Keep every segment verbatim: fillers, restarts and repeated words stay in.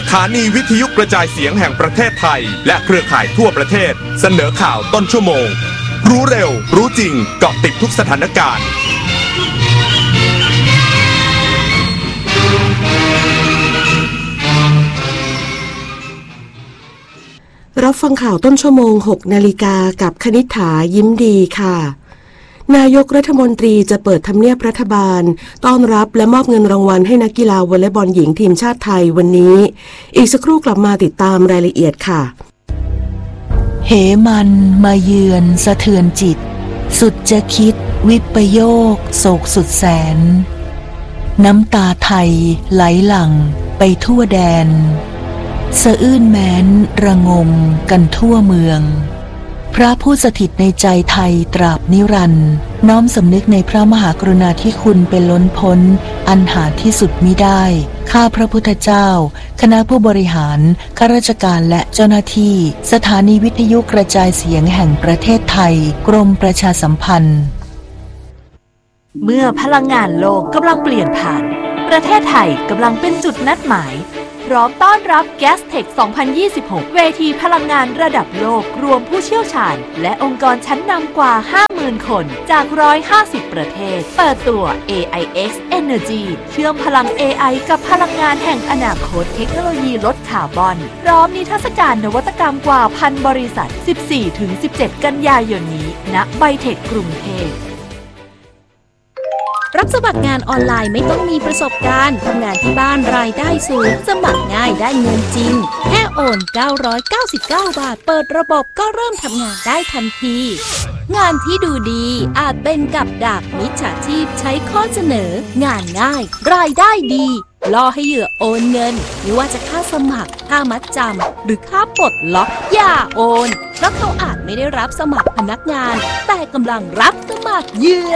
ถานีวิทยุกระจายเสียงแห่งประเทศไทยและเครือข่ายทั่วประเทศเสนอข่าวต้นชั่วโมงรู้เร็วรู้จริงเกาะติดทุกสถานการณ์รับฟังข่าวต้นชั่วโมง หกนาฬิกากับคณิษฐายิ้มดีค่ะนายกรัฐมนตรีจะเปิดทำเนียบรัฐบาลต้อนรับและมอบเงินรางวัลให้นักกีฬาวอลเลย์บอลหญิงทีมชาติไทยวันนี้อีกสักครู่กลับมาติดตามรายละเอียดค่ะเหมันมาเยือนสะเทือนจิตสุดจะคิดวิปโยคโศกสุดแสนน้ำตาไทยไหลหลั่งไปทั่วแดนสะอื้นแม้นระงมกันทั่วเมืองพระผู้สถิตในใจไทยตราบนิรันดร์น้อมสำนึกในพระมหากรุณาธิคุณเป็นล้นพ้นอันหาที่สุดมิได้ข้าพระพุทธเจ้าคณะผู้บริหารข้าราชการและเจ้าหน้าที่สถานีวิทยุกระจายเสียงแห่งประเทศไทยกรมประชาสัมพันธ์เมื่อพลังงานโลกกำลังเปลี่ยนผ่านประเทศไทยกำลังเป็นจุดนัดหมายพร้อมต้อนรับ แกสเทค สองพันยี่สิบหก เวทีพลังงานระดับโลกรวมผู้เชี่ยวชาญและองค์กรชั้นนำกว่า ห้าหมื่น คนจาก หนึ่งร้อยห้าสิบ ประเทศเปิดตัว เอ ไอ เอ็กซ์ Energy เชื่อมพลัง เอ ไอ กับพลังงานแห่งอนาคตเทคโนโลยีลดคาร์บอนพร้อมนิทรรศการนวัตกรรมกว่าพันบริษัท สิบสี่ถึงสิบเจ็ด กันยายนนี้ณไบเทคกรุงเทพรับสมัครงานออนไลน์ไม่ต้องมีประสบการณ์ทำงานที่บ้านรายได้สูงสมัครง่ายได้เงินจริงแค่โอนเก้าร้อยเก้าสิบเก้าบาทเปิดระบบก็เริ่มทำงานได้ทันทีงานที่ดูดีอาจเป็นกับดักมิจฉาชีพใช้ข้อเสนองานง่ายรายได้ดีล่อให้เหยื่อโอนเงินไม่ว่าจะค่าสมัครค่ามัดจำหรือค่าปลดล็อกอย่าโอนเพราะเขาอาจไม่ได้รับสมัครพนักงานแต่กำลังรับสมัครเหยื่อ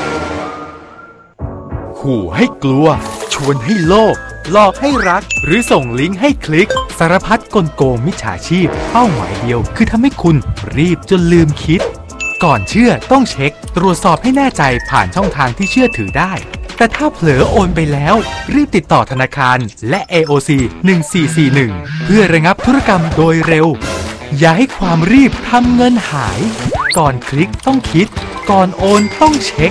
ขู่ให้กลัวชวนให้โลภหลอกให้รักหรือส่งลิงก์ให้คลิกสารพัดกลโกงมิจฉาชีพเป้าหมายเดียวคือทำให้คุณรีบจนลืมคิดก่อนเชื่อต้องเช็คตรวจสอบให้แน่ใจผ่านช่องทางที่เชื่อถือได้แต่ถ้าเผลอโอนไปแล้วรีบติดต่อธนาคารและ เอ โอ ซี หนึ่งสี่สี่หนึ่งเพื่อระงับธุรกรรมโดยเร็วอย่าให้ความรีบทำเงินหายก่อนคลิกต้องคิดก่อนโอนต้องเช็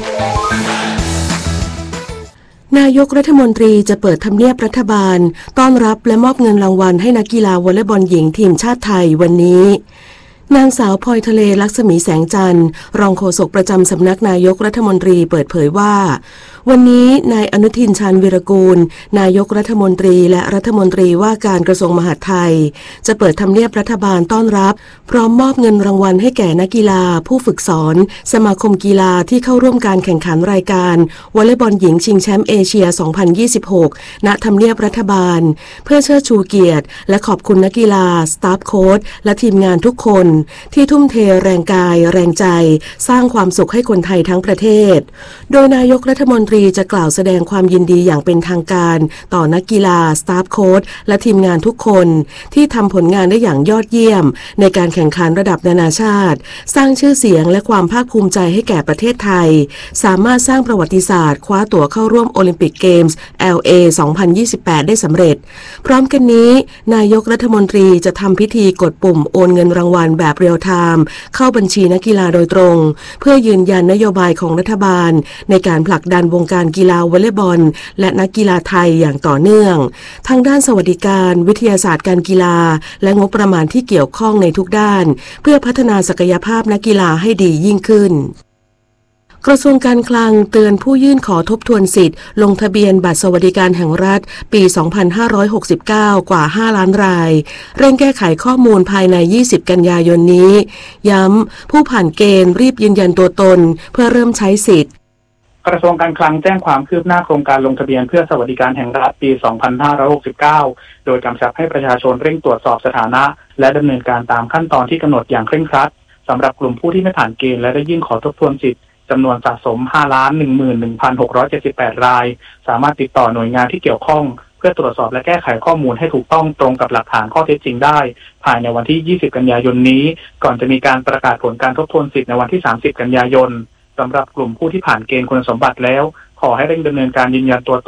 คนายกรัฐมนตรีจะเปิดทำเนียบรัฐบาลต้อนรับและมอบเงินรางวัลให้นักกีฬาวอลเลย์บอลหญิงทีมชาติไทยวันนี้นางสาวพลอยทะเลลักษมีแสงจันทร์รองโฆษกประจำสำนักนายกรัฐมนตรีเปิดเผยว่าวันนี้นายอนุทินชาญวีรกูลนายกรัฐมนตรีและรัฐมนตรีว่าการกระทรวงมหาดไทยจะเปิดทำเนียบรัฐบาลต้อนรับพร้อมมอบเงินรางวัลให้แก่นักกีฬาผู้ฝึกสอนสมาคมกีฬาที่เข้าร่วมการแข่งขันรายการวอลเลย์บอลหญิงชิงแชมป์เอเชีย สองพันยี่สิบหก ณ ทำเนียบรัฐบาลเพื่อเชิดชูเกียรติและขอบคุณนักกีฬาสตาฟโค้ชและทีมงานทุกคนที่ทุ่มเทแรงกายแรงใจสร้างความสุขให้คนไทยทั้งประเทศโดยนายกรัฐมนตรีจะกล่าวแสดงความยินดีอย่างเป็นทางการต่อนักกีฬาสตาฟโค้ชและทีมงานทุกคนที่ทำผลงานได้อย่างยอดเยี่ยมในการแข่งขันระดับนานาชาติสร้างชื่อเสียงและความภาคภูมิใจให้แก่ประเทศไทยสามารถสร้างประวัติศาสตร์คว้าตั๋วเข้าร่วมโอลิมปิกเกมส์ แอล เอ สองพันยี่สิบแปด ได้สำเร็จพร้อมกันนี้นายกรัฐมนตรีจะทำพิธีกดปุ่มโอนเงินรางวัลแบบเรียลไทม์เข้าบัญชีนักกีฬาโดยตรงเพื่อยืนยันนโยบายของรัฐบาลในการผลักดันวงการกีฬาวอลเลย์บอลและนักกีฬาไทยอย่างต่อเนื่องทางด้านสวัสดิการวิทยาศาสตร์การกีฬาและงบประมาณที่เกี่ยวข้องในทุกด้านเพื่อพัฒนาศักยภาพนักกีฬาให้ดียิ่งขึ้นกระทรวงการคลังเตือนผู้ยื่นขอทบทวนสิทธิ์ลงทะเบียนบัตรสวัสดิการแห่งรัฐปี สองพันห้าร้อยหกสิบเก้า กว่า ห้า ล้านรายเร่งแก้ไขข้อมูลภายใน ยี่สิบ กันยายนนี้ย้ำผู้ผ่านเกณฑ์รีบยืนยันตัวตนเพื่อเริ่มใช้สิทธิ์กระทรวงการคลังแจ้งความคืบหน้าโครงการลงทะเบียนเพื่อสวัสดิการแห่งรัฐปี สองพันห้าร้อยหกสิบเก้า โดยกำชับให้ประชาชนเร่งตรวจสอบสถานะและดำเนินการตามขั้นตอนที่กำหนดอย่างเคร่งครัดสำหรับกลุ่มผู้ที่ไม่ผ่านเกณฑ์และได้ยื่นขอทบทวนสิทธิ์จำนวนสะสม ห้าล้านหนึ่งหมื่นหนึ่งพันหกร้อยเจ็ดสิบแปด รายสามารถติดต่อหน่วยงานที่เกี่ยวข้องเพื่อตรวจสอบและแก้ไขข้อมูลให้ถูกต้องตรงกับหลักฐานข้อเท็จจริงได้ภายในวันที่ ยี่สิบ กันยายนนี้ก่อนจะมีการประกาศผลการทบทวนสิทธิ์ในวันที่ สามสิบ กันยายนสำหรับกลุ่มผู้ที่ผ่านเกณฑ์คุณสมบัติแล้วขอให้เร่งดำเนินการยืนยันตัวตน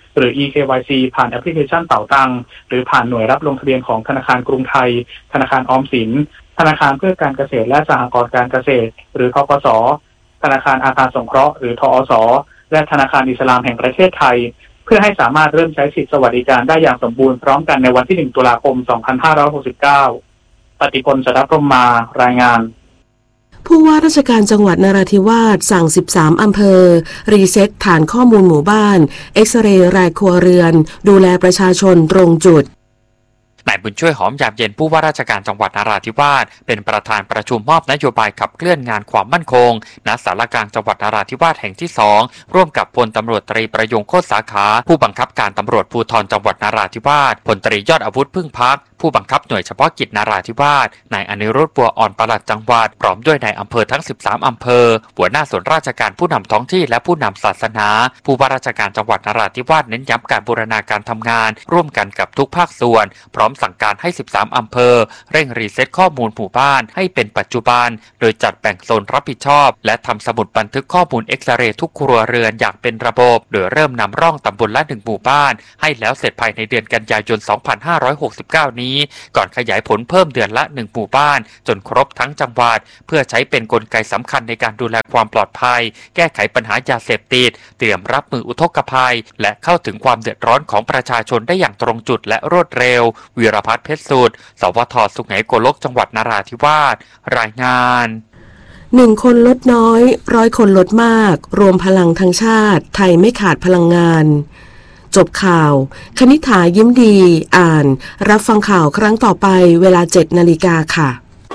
หรือ อี เค วาย ซี ผ่านแอปพลิเคชันเป๋าตังหรือผ่านหน่วยรับลงทะเบียนของธนาคารกรุงไทยธนาคารออมสินธนาคารเพื่อการเกษตรและสหกรณ์การเกษตรหรือธกส.ธนาคารอาคารสงเคราะห์หรือทอส.และธนาคารอิสลามแห่งประเทศไทยเพื่อให้สามารถเริ่มใช้สิทธิสวัสดิการได้อย่างสมบูรณ์พร้อมกันในวันที่หนึ่งตุลาคมสองพันห้าร้อยหกสิบเก้าปฏิพล สัทธพรหมมารายงานผู้ว่าราชการจังหวัดนราธิวาสสั่งสิบสามอำเภอรีเซ็ตฐานข้อมูลหมู่บ้านเอ็กซเรย์รายครัวเรือนดูแลประชาชนตรงจุดนายบุญช่วยหอมยามเย็นผู้ว่าราชการจังหวัดนราธิวาสเป็นประธานประชุมมอบนโยบายขับเคลื่อนงานความมั่นคงณศาลากลางจังหวัดนราธิวาสแห่งที่สองร่วมกับพลตำรวจตรีประยงโคตรสาขาผู้บังคับการตำรวจภูธรจังหวัดนราธิวาสพลตรียอดอาวุธพึ่งพักผู้บังคับหน่วยเฉพาะกิจนราธิวาสนายอนิรุทธบัวอ่อนปลัดจังหวัดพร้อมด้วยนายอำเภอทั้งสิบสามอำเภอหัวหน้าส่วนราชการผู้นำท้องที่และผู้นำศาสนาผู้ว่าราชการจังหวัดนราธิวาสเน้นย้ำการบูรณาการทำงานร่วมกันกับทุกภาคส่วนพร้อมสั่งการให้สิบสามอำเภอเร่งรีเซ็ตข้อมูลหมู่บ้านให้เป็นปัจจุบันโดยจัดแบ่งโซนรับผิดชอบและทำสมุดบันทึกข้อมูลเอ็กซเรย์ทุกครัวเรือนอย่างเป็นระบบโดยเริ่มนำร่องตำบลละหนึ่งหมู่บ้านให้แล้วเสร็จภายในเดือนกันยายนสองพันห้าร้อยหกสิบเก้านี้ก่อนขยายผลเพิ่มเดือนละหนึ่งหมู่บ้านจนครบทั้งจังหวัดเพื่อใช้เป็นกลไกสำคัญในการดูแลความปลอดภัยแก้ไขปัญหายาเสพติดเตรียมรับมืออุทกภัยและเข้าถึงความเดือดร้อนของประชาชนได้อย่างตรงจุดและรวดเร็ววีรพัฒน์เพชรสุดสวท.สุไหงโกลกจังหวัดนราธิวาสรายงานหนึ่งคนลดน้อยร้อยคนลดมากรวมพลังทั้งชาติไทยไม่ขาดพลังงานจบข่าวคณิษฐายิ้มดีอ่านรับฟังข่าวครั้งต่อไปเวลาเจ็ดนาฬิกาค่ะ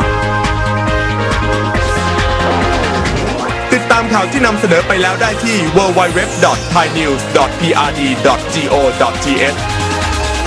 ติดตามข่าวที่นำเสนอไปแล้วได้ที่ ดับเบิลยู ดับเบิลยู ดับเบิลยู ดอท ไทยนิวส์ ดอท พี อาร์ ดี ดอท จี โอ ดอท ที เอช